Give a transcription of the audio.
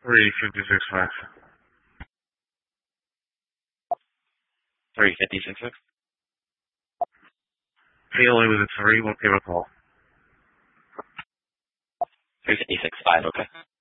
356.5. 356.6. He only was a 3. We'll give a call. 356.5. Okay.